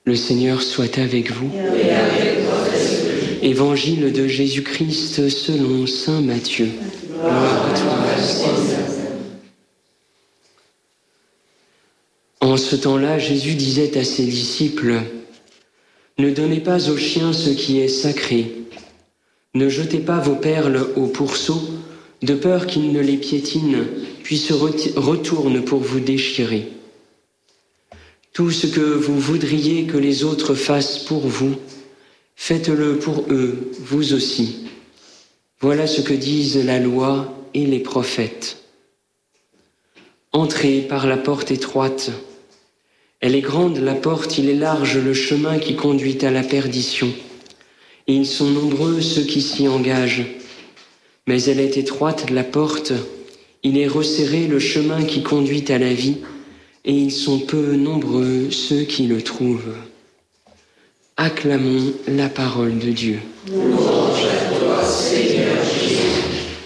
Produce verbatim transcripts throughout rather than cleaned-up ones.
Le Seigneur soit avec vous. Et avec votre esprit. Évangile de Jésus-Christ selon saint Matthieu. Gloire à toi, Seigneur. En ce temps-là, Jésus disait à ses disciples, « Ne donnez pas aux chiens ce qui est sacré. Ne jetez pas vos perles au pourceau, de peur qu'ils ne les piétinent, puis se retournent pour vous déchirer. Tout ce que vous voudriez que les autres fassent pour vous, faites-le pour eux, vous aussi. Voilà ce que disent la loi et les prophètes. Entrez par la porte étroite. Elle est grande, la porte, il est large le chemin qui conduit à la perdition. Et ils sont nombreux ceux qui s'y engagent. Mais elle est étroite, la porte, il est resserré le chemin qui conduit à la vie, et ils sont peu nombreux ceux qui le trouvent. Acclamons la parole de Dieu. Louange à toi, Seigneur Jésus.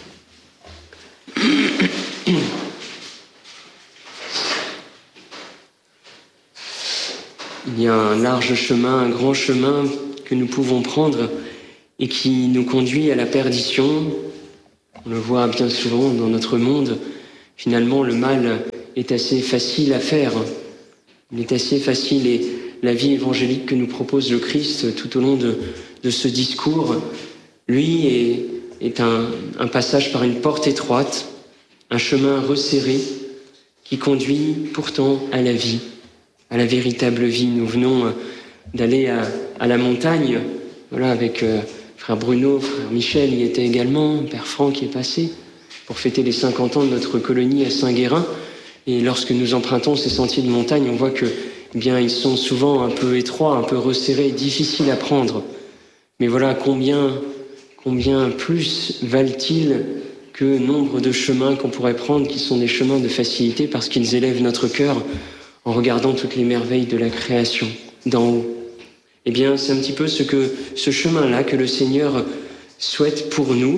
Il y a un large chemin, un grand chemin que nous pouvons prendre et qui nous conduit à la perdition. On le voit bien souvent dans notre monde. Finalement, le mal est assez facile à faire. Il est assez facile et la vie évangélique que nous propose le Christ tout au long de, de ce discours, lui, est, est un, un passage par une porte étroite, un chemin resserré qui conduit pourtant à la vie, à la véritable vie. Nous venons d'aller à, à la montagne, voilà, avec euh, frère Bruno, frère Michel y était également, père Franck y est passé, pour fêter les cinquante ans de notre colonie à Saint-Guérin. Et lorsque nous empruntons ces sentiers de montagne, on voit que, eh bien, ils sont souvent un peu étroits, un peu resserrés, difficiles à prendre. Mais voilà, combien, combien plus valent-ils que nombre de chemins qu'on pourrait prendre qui sont des chemins de facilité parce qu'ils élèvent notre cœur en regardant toutes les merveilles de la création d'en haut. Eh bien, c'est un petit peu ce que, ce chemin-là que le Seigneur souhaite pour nous.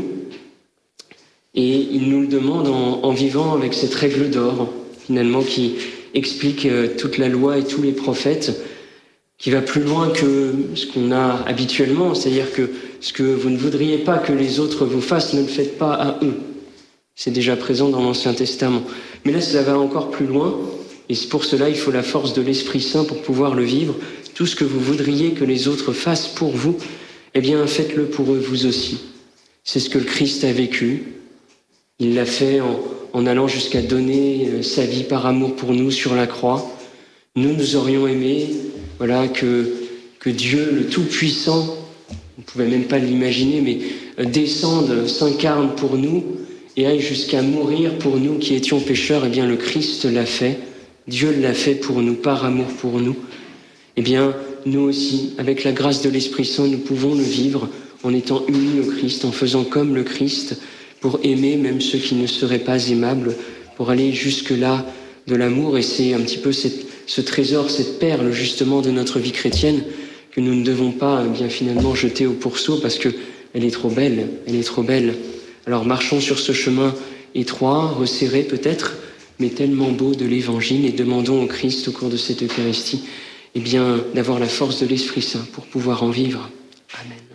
Et il nous le demande en, en vivant avec cette règle d'or, finalement, qui explique euh, toute la loi et tous les prophètes, qui va plus loin que ce qu'on a habituellement, c'est-à-dire que ce que vous ne voudriez pas que les autres vous fassent, ne le faites pas à eux. C'est déjà présent dans l'Ancien Testament. Mais là, ça va encore plus loin, et c'est pour cela il faut la force de l'Esprit Saint pour pouvoir le vivre. Tout ce que vous voudriez que les autres fassent pour vous, eh bien, faites-le pour eux, vous aussi. C'est ce que le Christ a vécu. Il l'a fait en, en allant jusqu'à donner euh, sa vie par amour pour nous sur la croix. Nous, nous aurions aimé, voilà, que, que Dieu, le Tout-Puissant, on ne pouvait même pas l'imaginer, mais euh, descende, s'incarne pour nous et aille jusqu'à mourir pour nous qui étions pécheurs. Eh bien, le Christ l'a fait. Dieu l'a fait pour nous, par amour pour nous. Eh bien, nous aussi, avec la grâce de l'Esprit Saint, nous pouvons le vivre en étant unis au Christ, en faisant comme le Christ, pour aimer même ceux qui ne seraient pas aimables, pour aller jusque-là de l'amour. Et c'est un petit peu cette, ce trésor, cette perle justement de notre vie chrétienne que nous ne devons pas eh bien finalement jeter au pourceau parce qu'elle est trop belle, elle est trop belle. Alors marchons sur ce chemin étroit, resserré peut-être, mais tellement beau de l'Évangile et demandons au Christ au cours de cette Eucharistie eh bien, d'avoir la force de l'Esprit Saint pour pouvoir en vivre. Amen.